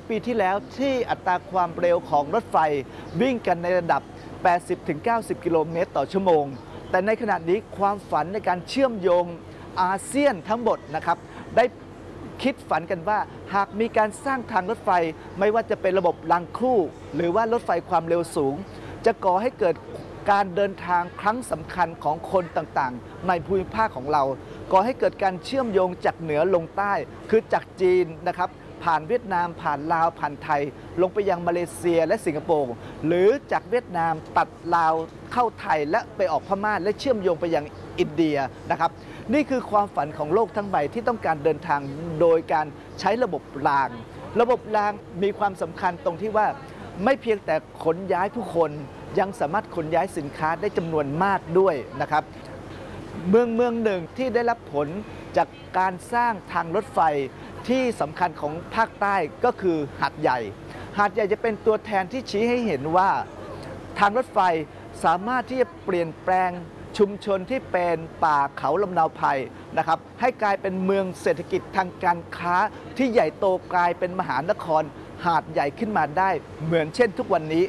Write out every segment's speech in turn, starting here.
ปีที่แล้วที่อัตราความเร็วของรถไฟวิ่งกันในระดับ 80-90 กิโลเมตรต่อชั่วโมงแต่ในขณะนี้ความฝันในการเชื่อมโยงอาเซียนทั้งหมดนะครับได้คิดฝันกันว่าหากมีการสร้างทางรถไฟไม่ว่าจะเป็นระบบรางคู่หรือว่ารถไฟความเร็วสูงจะก่อให้เกิดการเดินทางครั้งสำคัญของคนต่างๆในภูมิภาคของเราก่อให้เกิดการเชื่อมโยงจากเหนือลงใต้คือจากจีนนะครับผ่านเวียดนามผ่านลาวผ่านไทยลงไปยังมาเลเซียและสิงคโปร์หรือจากเวียดนามตัดลาวเข้าไทยและไปออกพม่าและเชื่อมโยงไปยังอินเดียนะครับนี่คือความฝันของโลกทั้งใบที่ต้องการเดินทางโดยการใช้ระบบรางระบบรางมีความสำคัญตรงที่ว่าไม่เพียงแต่ขนย้ายผู้คนยังสามารถขนย้ายสินค้าได้จำนวนมากด้วยนะครับเมืองหนึ่งที่ได้รับผลจากการสร้างทางรถไฟที่สำคัญของภาคใต้ก็คือหาดใหญ่หาดใหญ่จะเป็นตัวแทนที่ชี้ให้เห็นว่าทางรถไฟสามารถที่จะเปลี่ยนแปลงชุมชนที่เป็นป่าเขาลำเนาไพรนะครับให้กลายเป็นเมืองเศรษฐกิจทางการค้าที่ใหญ่โตกลายเป็นมหานครหาดใหญ่ขึ้นมาได้เหมือนเช่นทุกวันนี้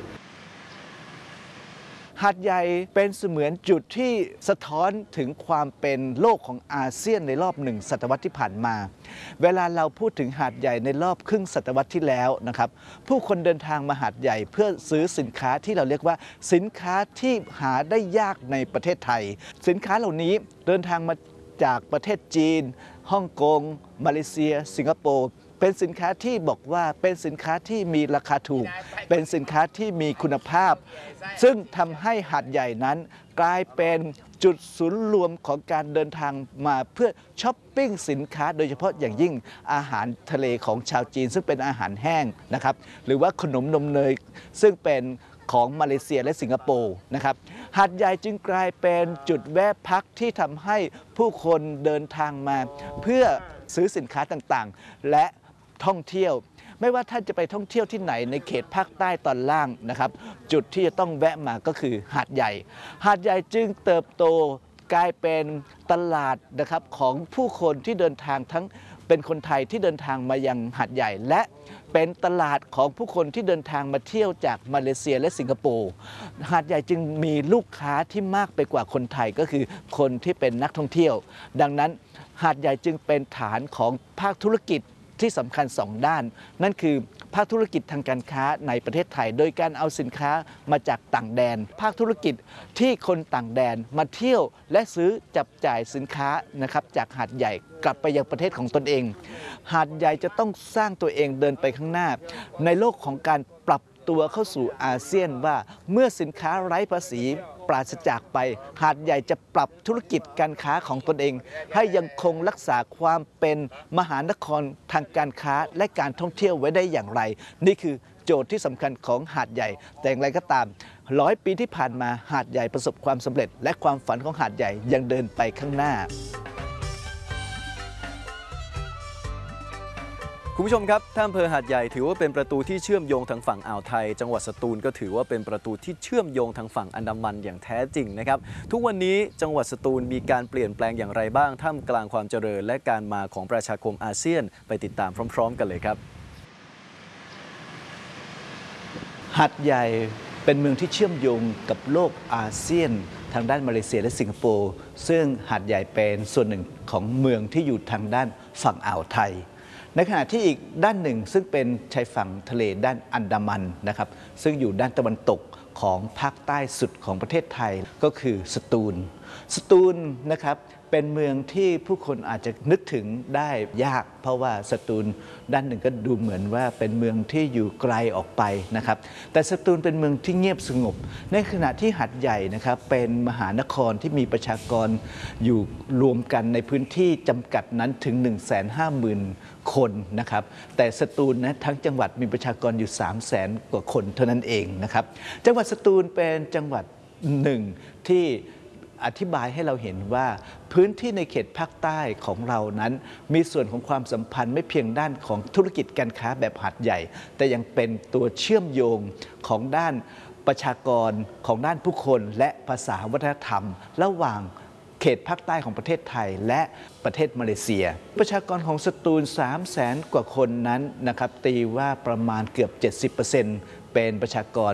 หาดใหญ่เป็นเสมือนจุดที่สะท้อนถึงความเป็นโลกของอาเซียนในรอบ1 ศตวรรษที่ผ่านมาเวลาเราพูดถึงหาดใหญ่ในรอบครึ่งศตวรรษที่แล้วนะครับผู้คนเดินทางมาหาดใหญ่เพื่อซื้อสินค้าที่เราเรียกว่าสินค้าที่หาได้ยากในประเทศไทยสินค้าเหล่านี้เดินทางมาจากประเทศจีนฮ่องกงมาเลเซียสิงคโปร์เป็นสินค้าที่บอกว่าเป็นสินค้าที่มีราคาถูกเป็นสินค้าที่มีคุณภาพซึ่งทำให้หาดใหญ่นั้นกลายเป็นจุดศูนย์รวมของการเดินทางมาเพื่อช้อปปิ้งสินค้าโดยเฉพาะอย่างยิ่งอาหารทะเลของชาวจีนซึ่งเป็นอาหารแห้งนะครับหรือว่าขนมนมเนยซึ่งเป็นของมาเลเซียและสิงคโปร์นะครับหาดใหญ่จึงกลายเป็นจุดแวะพักที่ทำให้ผู้คนเดินทางมาเพื่อซื้อสินค้าต่างๆและท่องเที่ยวไม่ว่าท่านจะไปท่องเที่ยวที่ไหนในเขตภาคใต้ตอนล่างนะครับจุดที่จะต้องแวะมาก็คือหาดใหญ่หาดใหญ่จึงเติบโตกลายเป็นตลาดนะครับของผู้คนที่เดินทางทั้งเป็นคนไทยที่เดินทางมายังหาดใหญ่และเป็นตลาดของผู้คนที่เดินทางมาเที่ยวจากมาเลเซียและสิงคโปร์หาดใหญ่จึงมีลูกค้าที่มากไปกว่าคนไทยก็คือคนที่เป็นนักท่องเที่ยวดังนั้นหาดใหญ่จึงเป็นฐานของภาคธุรกิจที่สำคัญ2 ด้านนั่นคือภาคธุรกิจทางการค้าในประเทศไทยโดยการเอาสินค้ามาจากต่างแดนภาคธุรกิจที่คนต่างแดนมาเที่ยวและซื้อจับจ่ายสินค้านะครับจากหาดใหญ่กลับไปยังประเทศของตนเองหาดใหญ่จะต้องสร้างตัวเองเดินไปข้างหน้าในโลกของการปรับตัวเข้าสู่อาเซียนว่าเมื่อสินค้าไร้ภาษีปราศจากไปหาดใหญ่จะปรับธุรกิจการค้าของตนเองให้ยังคงรักษาความเป็นมหานครทางการค้าและการท่องเที่ยวไว้ได้อย่างไรนี่คือโจทย์ที่สำคัญของหาดใหญ่แต่อย่างไรก็ตาม100 ปีที่ผ่านมาหาดใหญ่ประสบความสำเร็จและความฝันของหาดใหญ่ยังเดินไปข้างหน้าคุณผู้ชมครับท่าอำเภอหาดใหญ่ถือว่าเป็นประตูที่เชื่อมโยงทางฝั่งอ่าวไทยจังหวัดสตูลก็ถือว่าเป็นประตูที่เชื่อมโยงทางฝั่งอันดามันอย่างแท้จริงนะครับทุกวันนี้จังหวัดสตูลมีการเปลี่ยนแปลงอย่างไรบ้างท่ามกลางความเจริญและการมาของประชาคมอาเซียนไปติดตามพร้อมๆกันเลยครับหาดใหญ่เป็นเมืองที่เชื่อมโยงกับโลกอาเซียนทางด้านมาเลเซียและสิงคโปร์ซึ่งหาดใหญ่เป็นส่วนหนึ่งของเมืองที่อยู่ทางด้านฝั่งอ่าวไทยในขณะที่อีกด้านหนึ่งซึ่งเป็นชายฝั่งทะเลด้านอันดามันนะครับซึ่งอยู่ด้านตะวันตกของภาคใต้สุดของประเทศไทยก็คือสตูลนะครับเป็นเมืองที่ผู้คนอาจจะนึกถึงได้ยากเพราะว่าสตูลด้านหนึ่งก็ดูเหมือนว่าเป็นเมืองที่อยู่ไกลออกไปนะครับแต่สตูลเป็นเมืองที่เงียบสงบในขณะที่หาดใหญ่นะครับเป็นมหานครที่มีประชากรอยู่รวมกันในพื้นที่จำกัดนั้นถึง 150,000 คนนะครับแต่สตูลนะทั้งจังหวัดมีประชากรอยู่ 300,000 กว่าคนเท่านั้นเองนะครับจังหวัดสตูลเป็นจังหวัดหนึ่งที่อธิบายให้เราเห็นว่าพื้นที่ในเขตภาคใต้ของเรานั้นมีส่วนของความสัมพันธ์ไม่เพียงด้านของธุรกิจการค้าแบบหาดใหญ่แต่ยังเป็นตัวเชื่อมโยงของด้านประชากรของด้านผู้คนและภาษาวัฒนธรรมระหว่างเขตภาคใต้ของประเทศไทยและประเทศมาเลเซีย ประชากรของสตูล 300,000 กว่าคนนั้นนะครับตีว่าประมาณเกือบ 70%เป็นประชากร